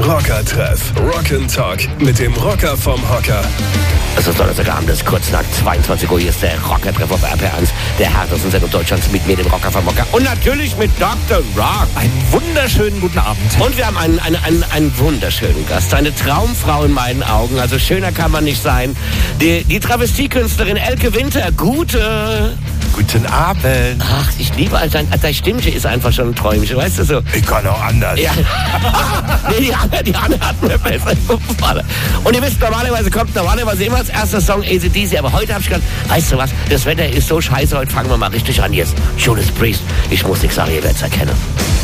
Rocker-Treff. Rock'n'Talk mit dem Rocker vom Hocker. Es ist Donnerstagabend, es ist kurz nach 22 Uhr. Hier ist der Rocker-Treff auf RP1. Der härtesten Sendung Deutschlands mit mir, dem Rocker vom Hocker. Und natürlich mit Dr. Rock. Einen wunderschönen guten Abend. Und wir haben einen wunderschönen Gast. Eine Traumfrau in meinen Augen. Also schöner kann man nicht sein. Die Travestiekünstlerin Elke Winter. Guten Abend. Ach, ich liebe das Stimmchen ist einfach schon ein Träumchen, weißt du so. Ich kann auch anders. Ja. Nee, die Anne hat mir besser gefallen. Und ihr wisst, normalerweise immer als erster Song AC/DC, aber heute habe ich gedacht, weißt du was, das Wetter ist so scheiße, heute fangen wir mal richtig an. Jetzt Judas Priest, ich muss nichts sagen, ihr werdet es erkennen.